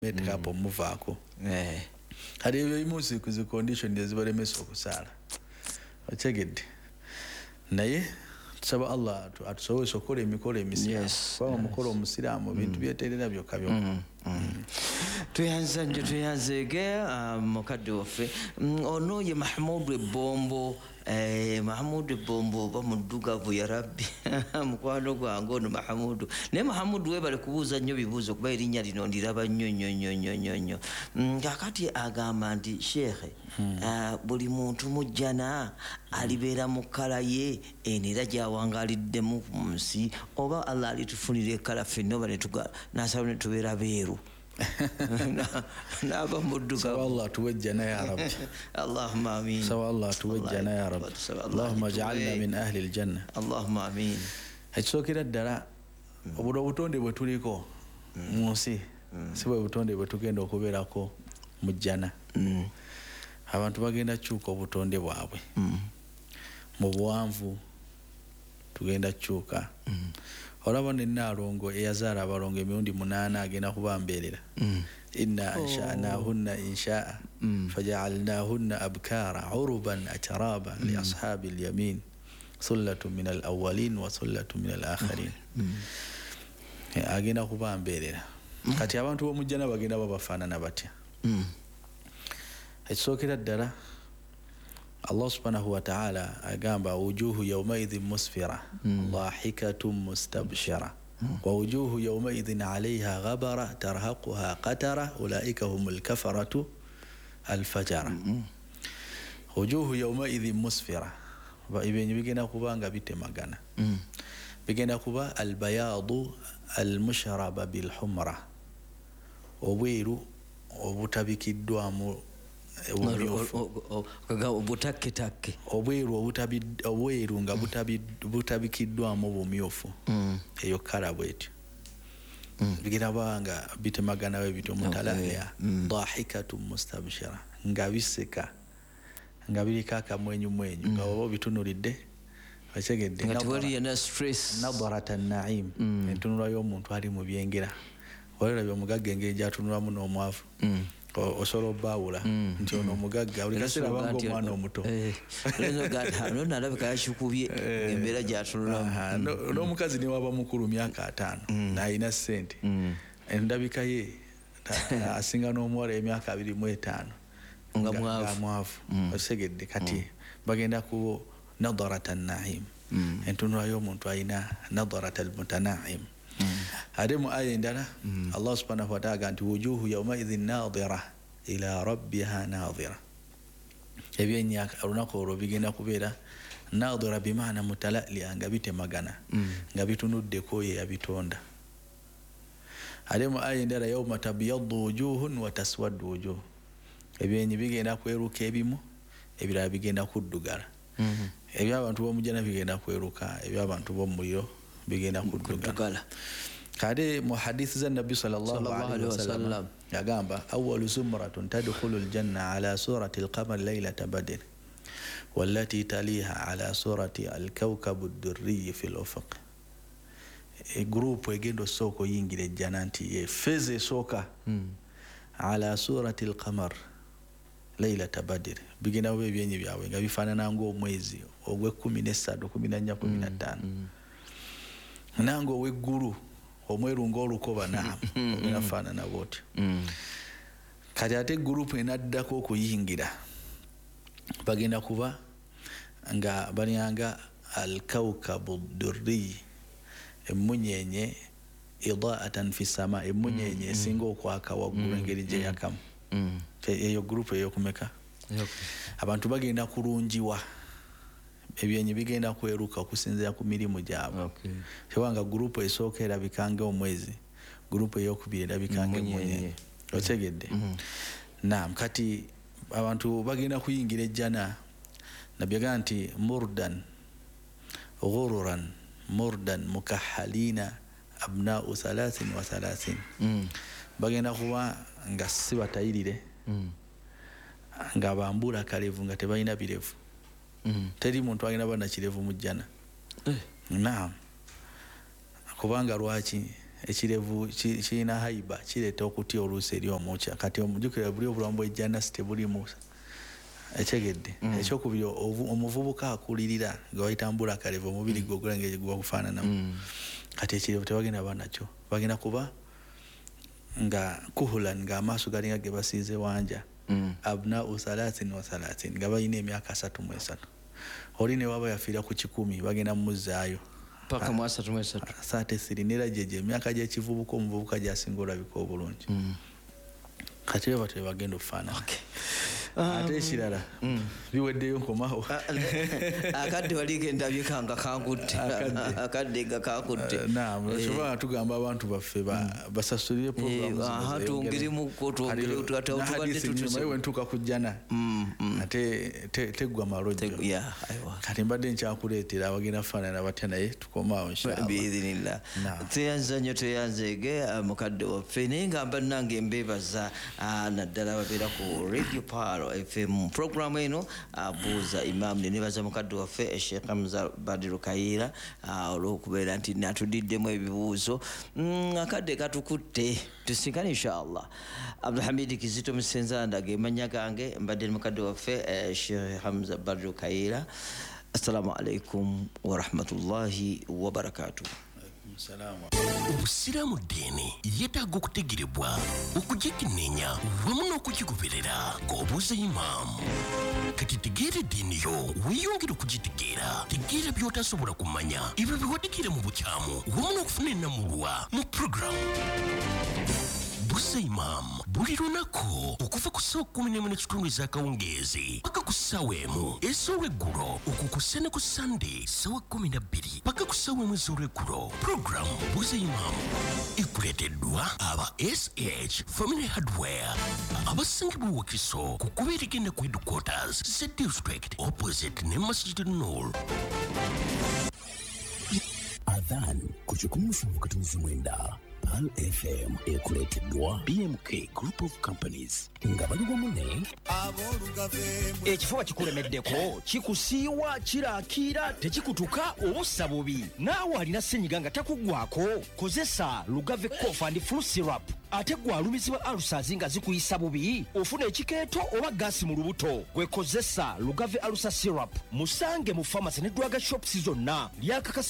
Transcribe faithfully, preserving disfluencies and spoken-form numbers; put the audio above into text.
made up omuvaako eh kati ebyo ebimusi ku zi condition ezibalemesa okusaala otegedde naye tusaba Allah atusobozesa okukola emikolo emisiraamu kuba omukolo omusiraamu bintu byeterera byokka byokka tuyanza nje tuyanzege mukadde waffe ono ye Mahmoud Ebombo eh Mahmoud Ebombo bamuddugavu ya rabbi mukwano gwange ono Mahmoud ne Mahmoud webale kubuuza nnyo bibuuzo kuba erinnya lino ndiraba nnyo nnyo nnyo nnyo nnyo nnyo kakati agamba nti shekhe buli muntu mujjana alibeera mu kala ye enera gyawangaliddemu mu nsi oba Allah alitufunira ekkala ffenna oba nasaba ne tubeera beeru نابا مدوكا سوى الله توجنا يا رب اللهم امين سوى الله توجنا يا رب اللهم اجعلنا من اهل الجنه اللهم امين ekisokera ddala obudo butonde bwe tuliko munsi sibe butonde bwe tugenda okubeerako mu jjana abantu bagenda chuka obutonde bwabwe mu buwanvu tugenda chuka olaba nenalongo eyazaala abalongo emirundi munaana agenda kubambeerera inna ansha'nahunna insha'a faja'alnahunna abkara uruban atraba li ashabi al-yamin sullatun min al-awwalin wa sullatun min al-akhirin agenda kubambeerera kati abantu bomujjana bagenda babafaanana batya ekisookera ddala Allah subhanahu wa ta'ala agamba wujuhu yawmaidhin musfira dhahikatun mustabshira wa wujuhu yawmaidhin 'alayha ghabara tarhaquha qatara ulaika humul kafaratu al-fajara wujuhu yawmaidhin musfira ba ibenye bigenda kubanga bitemagana bigenda kuba al-bayadu al-mushraba bil humra obweru obutabikiddwamu obutakke takke obweru obweru nga butabikiddwamu obumyufu eyo kala bwetyo bigenda banga bitemagana we bito mutalaya dhahikatu mustabshira nga biseka nga birika akamwenyu mwenyu nga bo bitunulidde bakegedde nga tewali yana stress nadaratan na'im entunula y'omuntu ali mu byengera wala byo mugagge ngeri gyatunulamu n'omwavu osolo bawula nti ono mugagga uli kasira bango mwana omuto eh lezo gata no nalabika yashukubye embera gyatunula no mukazi ni waba mukuru myaka atano na ina sente endabika ye asinga no mwala emyaka abiri mu etaano nga mwavu mwavu osegedde kati bagenda ku nadaratan na'im entunula y'omuntu ayina nadaratal mutana'im hademu aya ndala Allah subhanahu wa ta'ala anti wujuhu yawma idhin nadira ila rabbiha nadira ebyenya alunako ro bigenda kubeera nadira bimaana mutalali anga bitemagana nga bitunudde ko ye yabitonda hademu aya ndala yawma tabyaddu wujuhun wa taswaddu wujuh ebyenyi bigenda kweruka ebimu ebirala bigenda kuddugala ebyabantu bomujjana bigenda kweruka ebyabantu bomuliro bigenda kuddugala kade mu hadith za nabi sallallahu alaihi wasallam yagamba awwalu zumratun tadkhulu aljanna ala surati alqamar laylata badr wallati taliha ala surati alkawkab ad-durri fi al-ufuq e group egendo soko yingire jananti ye feze soka ala surati alqamar laylata badr bigenda we byenye byawe nga bifanana ngo omwezi ogwe kumi na ssatu kumi na nnya kumi na ttaano nango weggulu omweru ng'olukoba na binafana na bote kati ate group enaddako okuyingira bagenda kuba nga banyanga al-kawkabu ad-durri emunyenye idaatan fi sama emunyenye esinga okwaka waggulu engeri gye yakamu eyo group eyo kumeka abantu bagenda kulungiwa ebyenyi bigenda kweruka okusinzira ku mirimu gyabwe okay kyewanga group esookera bikange omwezi group eyokubira bikange mwenye otegedde naam kati abantu bagenda kuyingira ejjana nabyaga nti murdan ghururan murdan mukahhalina abna'u thalathin wa thalathin bagenda kuba nga si batayirire nga bambula kalevu nga tebalina birevu teri muntu agenda bana kirevu mujjana naam kubanga lwaki ekirevu kirina haiba kireeta okutya oluusi eri omukya kati omujjukira buli obulamu bw'ejjanasi tebulimu ekyegedde ekyokubiri omuvubuka akulirira nga wayitambula kalevu omubiri gwe ogulengeri gwe gufaananamu kati ekirevu tebagenda banakyo bagenda kuba nga kuhulan nga amaaso galinga ge basiize wanja abnau salatin wa salatin nga balina emyaka asatu mu esatu oli ne waba yafiira ku kikumi bagenda mumuzaayo paka mu asatu mu esatu saate siri nera jeje emyaka gy'ekivubuka omuvubuka gyasinga olabika obulungi kati baba tebagenda okufaanana ate ekirala biweddeyo nkomawo akadde waligenda byekanga kankutte akadde nga kankutte naam soba tugamba abantu baffe basasulire programu tungirimuko tungire ntuka kujjana ate teggwa malojjo kati mbadde nkyakuleetera abagenda faanana batya naye tukomaawo inshallah biidhinillah tweyanza nnyo tweyanzeege mukadde waffe naye nga mba nange mbeebaza naddala babeera ku radio Paro F M program eno abuuza imam nebaza mukadde waffe Sheikh Hamza Badiru Kaira olw'okubeera nti natudiddemu ebibuuzo akadde katukutte tusinkane inshallah. Abdul Hamid Kizito Musenzanda ge manya gange mbadde mukadde waffe Sheikh Hamza Badiru Kaira. Assalamu alaikum wa rahmatullahi wa barakatuh. Obusiraamu ddiini yeetaaga okutegerebwa okugikenneenya wamu n'okukigoberera ng'obuuza imaamu. Kati tegeera eddiini yo weeyongera okugitegeera tegeera by'otasobola kumanya ebyo biwadikira mu bukyamu wamu n'okufuna ennamulwa mu puroguramu Buuza Imam buli lunaku okuva ku ssaawa kkumi n'emu n'ekitundu ez'akawungeezi paka ku ssaawa emu ez'olweggulo okukusa ne ku Sunday ssaawa kkumi na bbiri paka ku ssaawa emu ez'olweggulo. Puroguramu Buuza Imam ekuleeteddwa aba S H Family Hardware abasangibwa Wakiso ku kubeera egenda ku headquarters Z District opposite ne Masjid Nur. Adhan kuchukumufu mkatumizi mwenda Pal F M ekuleteddwa B M K Group of Companies nga baliwo mune ekifuba kikulemeddeko kikusiiwa kiraakira tekikutuka obussa bubi naawe alina ssenyiga nga takuggwako kozesa Lugave Cough and Flu Syrup ate gwalumizibwa alusazi nga zikuyisa bubi ofuna ekikeeto oba gaasi mu lubuto gwekozesa Lugave Alusa Syrup musange mu pharmacy ne drug shops zonna lyakakasi